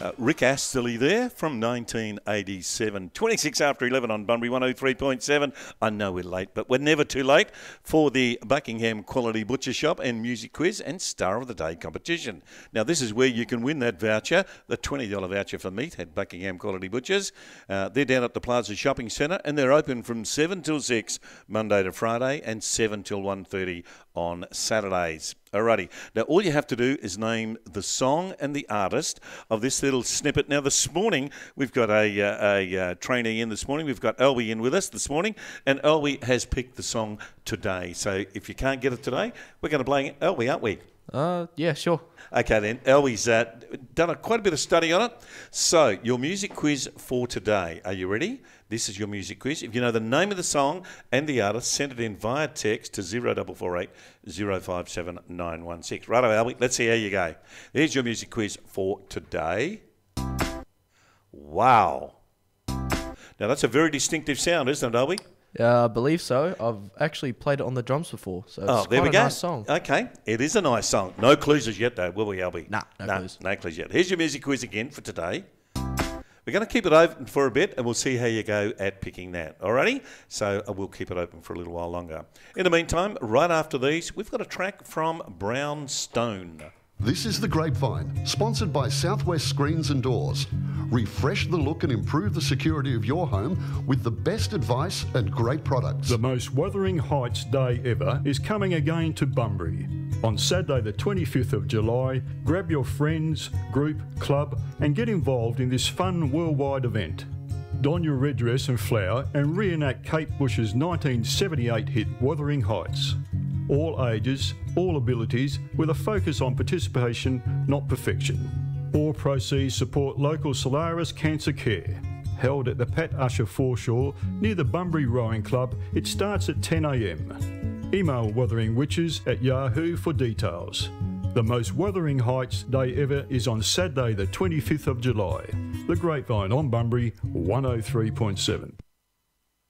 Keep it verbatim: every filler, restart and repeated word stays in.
Uh, Rick Astley there from nineteen eighty-seven. twenty-six after eleven on Bunbury one oh three point seven. I know we're late, but we're never too late for the Buckingham Quality Butcher Shop and Music Quiz and Star of the Day competition. Now, this is where you can win that voucher, the twenty dollars voucher for meat at Buckingham Quality Butchers. Uh, they're down at the Plaza Shopping Centre, and they're open from seven till six, Monday to Friday, and seven till one thirty on Saturdays. Alrighty. Now, all you have to do is name the song and the artist of this little snippet. Now, this morning, we've got a, uh, a uh, trainee in this morning. We've got Elby in with us this morning, and Elby has picked the song today. So if you can't get it today, we're going to play Elby, aren't we? Uh, yeah, sure. Okay, then. Elby's uh, done a, quite a bit of study on it. So, your music quiz for today. Are you ready? This is your music quiz. If you know the name of the song and the artist, send it in via text to zero four four eight, zero five seven nine one six. Righto, Elby, let's see how you go. There's your music quiz for today. Wow. Now, that's a very distinctive sound, isn't it, Elby? Yeah, I believe so. I've actually played it on the drums before, so it's oh, there quite we a go. nice song. Okay, it is a nice song. No clues as yet, though, will we, Elby? Nah, no nah, clues. No clues yet. Here's your music quiz again for today. We're going to keep it open for a bit, and we'll see how you go at picking that. Alrighty? So uh, we'll keep it open for a little while longer. In the meantime, right after these, we've got a track from Brown Stone. This is The Grapevine, sponsored by Southwest Screens and Doors. Refresh the look and improve the security of your home with the best advice and great products. The most Wuthering Heights day ever is coming again to Bunbury. On Saturday the twenty-fifth of July, grab your friends, group, club and get involved in this fun worldwide event. Don your red dress and flower and reenact Kate Bush's nineteen seventy-eight hit Wuthering Heights. All ages, all abilities, with a focus on participation, not perfection. All proceeds support local Solaris Cancer Care. Held at the Pat Usher foreshore near the Bunbury Rowing Club, it starts at ten a m. Email Wuthering Witches at Yahoo for details. The most Wuthering Heights day ever is on Saturday the twenty-fifth of July. The Grapevine on Bunbury one oh three point seven.